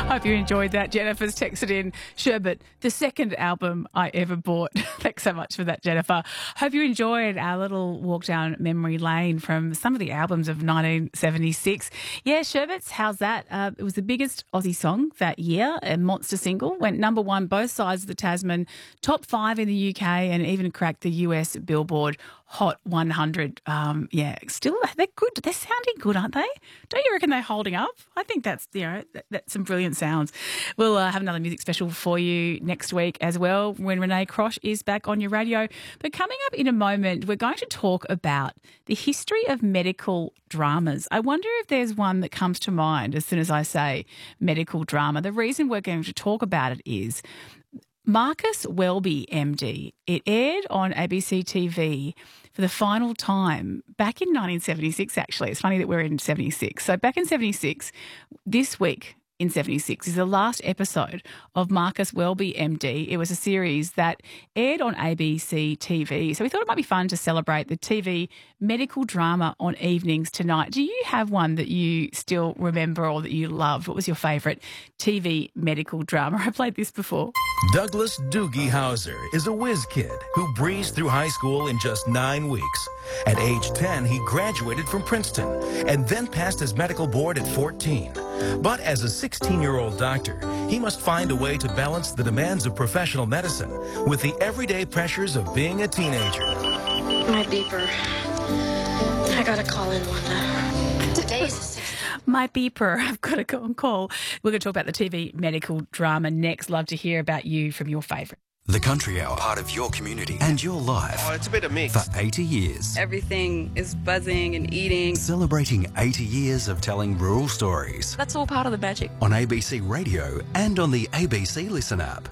Hope you enjoyed that. Jennifer's texted in, Sherbet, the second album I ever bought. Thanks so much for that, Jennifer. Hope you enjoyed our little walk down memory lane from some of the albums of 1976. Yeah, Sherbets, how's that? It was the biggest Aussie song that year, a monster single. Went number one both sides of the Tasman, top 5 in the UK, and even cracked the US Billboard Hot 100. Still, they're good. They're sounding good, aren't they? Don't you reckon they're holding up? I think that's some brilliant sounds. We'll have another music special for you next week as well when Renee Crosh is back on your radio. But coming up in a moment, we're going to talk about the history of medical dramas. I wonder if there's one that comes to mind as soon as I say medical drama. The reason we're going to talk about it is Marcus Welby, MD. It aired on ABC TV for the final time back in 1976, actually. It's funny that we're in 76. So back in 76, this week in 76 is the last episode of Marcus Welby, MD. It was a series that aired on ABC TV. So we thought it might be fun to celebrate the TV medical drama on evenings tonight. Do you have one that you still remember or that you loved? What was your favourite TV medical drama? I played this before. Douglas Doogie Howser is a whiz kid who breezed through high school in just 9 weeks. At age 10, he graduated from Princeton and then passed his medical board at 14. But as a 16-year-old doctor, he must find a way to balance the demands of professional medicine with the everyday pressures of being a teenager. My beeper. I gotta call in one. Today's the 16th. My beeper, I've got to go and call. We're going to talk about the TV medical drama next. Love to hear about you from your favourite. The Country Hour, part of your community and your life. Oh, it's a bit of mix. For 80 years. Everything is buzzing and eating. Celebrating 80 years of telling rural stories. That's all part of the magic. On ABC Radio and on the ABC Listen app.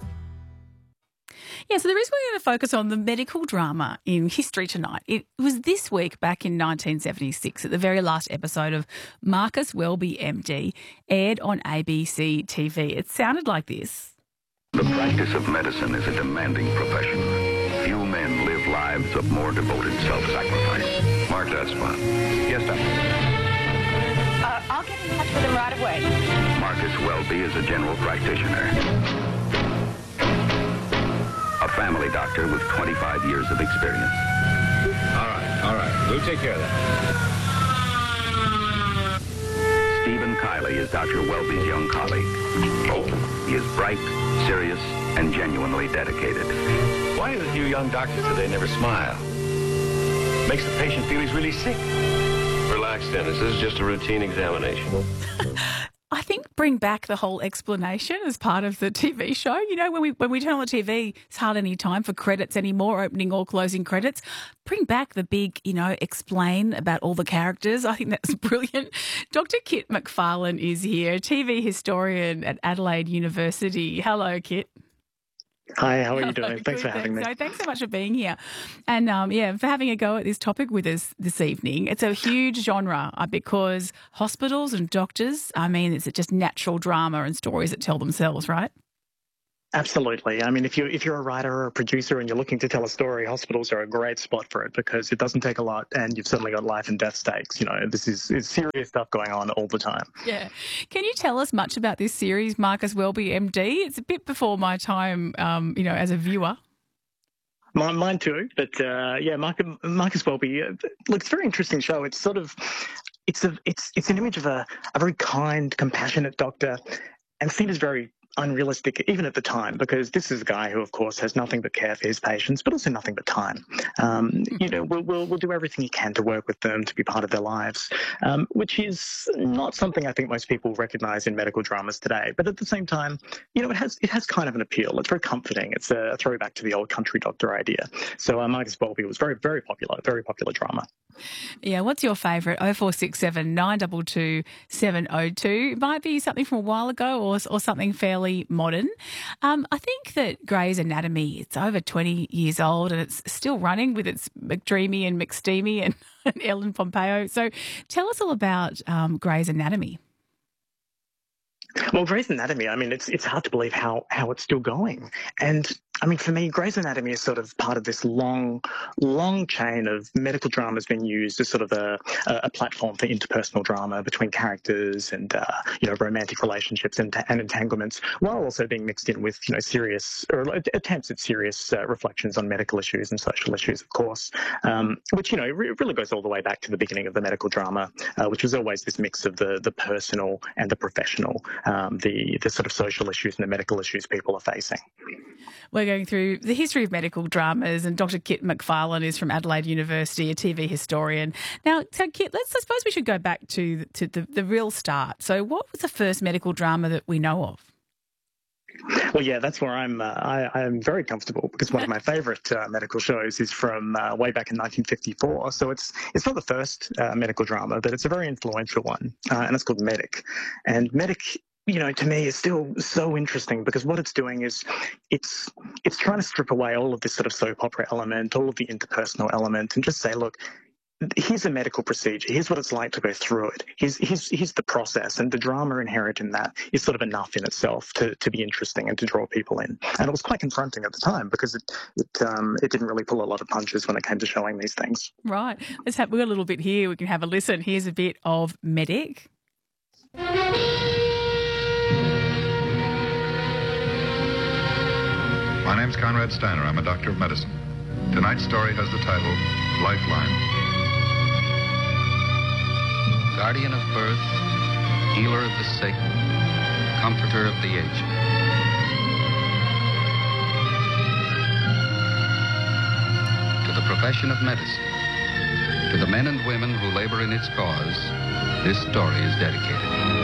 Yeah, so the reason we're going to focus on the medical drama in history tonight, it was this week back in 1976 at the very last episode of Marcus Welby, MD, aired on ABC TV. It sounded like this. The practice of medicine is a demanding profession. Few men live lives of more devoted self-sacrifice. Mark that spot. Yes, doctor. I'll get in touch with him right away. Marcus Welby is a general practitioner. A family doctor with 25 years of experience. All right. We'll take care of that. Stephen Kiley is Dr. Welby's young colleague. He is bright, serious, and genuinely dedicated. Why do you young doctors today never smile? Makes the patient feel he's really sick. Relax, Dennis. This is just a routine examination. I think bring back the whole explanation as part of the TV show. You know, when we turn on the TV, it's hardly any time for credits anymore, opening or closing credits. Bring back the big, explain about all the characters. I think that's brilliant. Dr. Kit McFarlane is here, TV historian at Adelaide University. Hello, Kit. Hi, how are you doing? Thanks for having me. So thanks so much for being here. And, for having a go at this topic with us this evening. It's a huge genre because hospitals and doctors, it's just natural drama and stories that tell themselves, right? Absolutely. If you're a writer or a producer and you're looking to tell a story, hospitals are a great spot for it because it doesn't take a lot and you've certainly got life and death stakes. This is serious stuff going on all the time. Yeah. Can you tell us much about this series, Marcus Welby, MD? It's a bit before my time, as a viewer. Mine too, but Marcus Welby. Look, it's a very interesting show. It's sort of, it's an image of a very kind, compassionate doctor, and seen as very unrealistic even at the time, because this is a guy who, of course, has nothing but care for his patients, but also nothing but time. We'll do everything he can to work with them, to be part of their lives, which is not something I think most people recognise in medical dramas today. But at the same time, it has kind of an appeal. It's very comforting. It's a throwback to the old country doctor idea. So Marcus Welby was very, very popular drama. Yeah, what's your favourite? 0467 922 702. It might be something from a while ago or something fairly modern. I think that Grey's Anatomy, it's over 20 years old and it's still running with its McDreamy and McSteamy and Ellen Pompeo. So tell us all about Grey's Anatomy. Well, Grey's Anatomy, it's hard to believe how it's still going. And I mean, for me, Grey's Anatomy is sort of part of this long chain of medical drama has been used as sort of a platform for interpersonal drama between characters and, romantic relationships and entanglements, while also being mixed in with, serious or attempts at serious reflections on medical issues and social issues, of course, which, really goes all the way back to the beginning of the medical drama, which was always this mix of the personal and the professional, the sort of social issues and the medical issues people are facing. We're going through the history of medical dramas, and Dr. Kit McFarlane is from Adelaide University, a TV historian. Now, so Kit, I suppose we should go back to the real start. So what was the first medical drama that we know of? Well, yeah, that's where I'm very comfortable, because one of my favourite medical shows is from way back in 1954. So it's not the first medical drama, but it's a very influential one, and it's called Medic. And Medic, to me is still so interesting, because what it's doing is it's trying to strip away all of this sort of soap opera element, all of the interpersonal element, and just say, look, here's a medical procedure. Here's what it's like to go through it. Here's the process, and the drama inherent in that is sort of enough in itself to be interesting and to draw people in. And it was quite confronting at the time, because it didn't really pull a lot of punches when it came to showing these things. Right. We've got a little bit here. We can have a listen. Here's a bit of Medic. My name's Conrad Steiner. I'm a doctor of medicine. Tonight's story has the title, Lifeline. Guardian of birth, healer of the sick, comforter of the aged. To the profession of medicine, to the men and women who labor in its cause, this story is dedicated.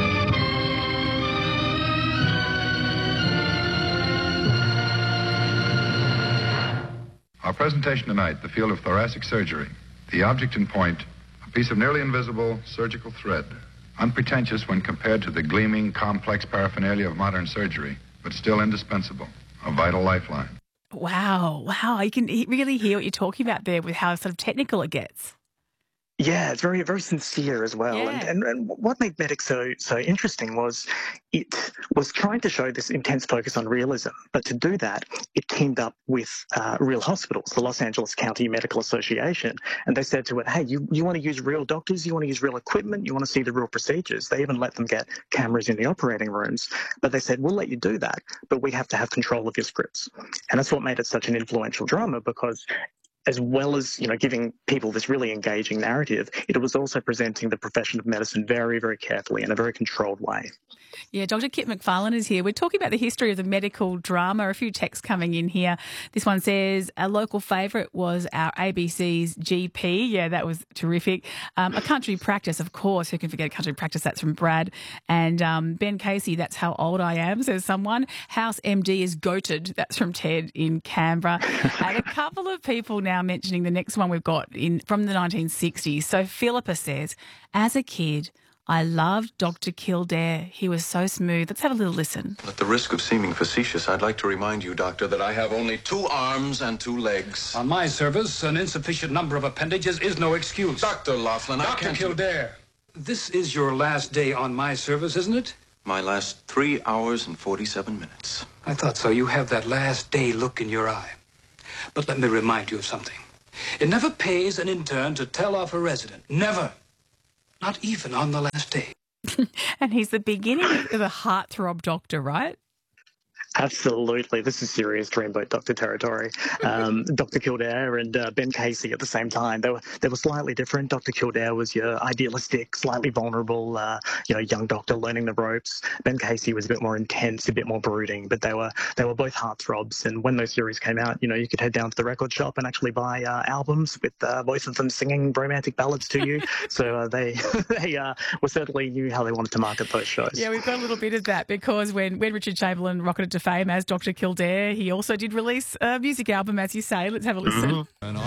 Our presentation tonight, the field of thoracic surgery. The object in point, a piece of nearly invisible surgical thread, unpretentious when compared to the gleaming, complex paraphernalia of modern surgery, but still indispensable, a vital lifeline. Wow. You can really hear what you're talking about there with how sort of technical it gets. Yeah, it's very, very sincere as well. Yeah. And what made Medic so interesting was it was trying to show this intense focus on realism. But to do that, it teamed up with real hospitals, the Los Angeles County Medical Association. And they said to it, hey, you want to use real doctors? You want to use real equipment? You want to see the real procedures? They even let them get cameras in the operating rooms. But they said, we'll let you do that, but we have to have control of your scripts. And that's what made it such an influential drama, because as well as, giving people this really engaging narrative, it was also presenting the profession of medicine very, very carefully in a very controlled way. Yeah, Dr. Kit McFarlane is here. We're talking about the history of the medical drama. A few texts coming in here. This one says, a local favourite was our ABC's GP. Yeah, that was terrific. A country practice, of course. Who can forget a country practice? That's from Brad. And Ben Casey, that's how old I am, says someone. House MD is goated. That's from Ted in Canberra. And a couple of people now mentioning the next one we've got from the 1960s. So Philippa says, as a kid, I loved Dr. Kildare. He was so smooth. Let's have a little listen. At the risk of seeming facetious, I'd like to remind you, Doctor, that I have only 2 arms and 2 legs. On my service, an insufficient number of appendages is no excuse. Dr. Laughlin, Dr. Kildare, this is your last day on my service, isn't it? My last 3 hours and 47 minutes. I thought so. You have that last day look in your eye. But let me remind you of something. It never pays an intern to tell off a resident. Never. Not even on the last day. And he's the beginning of the heartthrob doctor, right? Absolutely. This is serious Dreamboat Doctor territory. Dr. Kildare and Ben Casey at the same time. They were slightly different. Dr. Kildare was your idealistic, slightly vulnerable, young doctor learning the ropes. Ben Casey was a bit more intense, a bit more brooding, but they were both heartthrobs. And when those series came out, you could head down to the record shop and actually buy albums with both of them singing romantic ballads to you. So they were certainly knew how they wanted to market those shows. Yeah, we've got a little bit of that, because when Richard Chamberlain rocketed to fame as Dr. Kildare, he also did release a music album, as you say. Let's have a listen.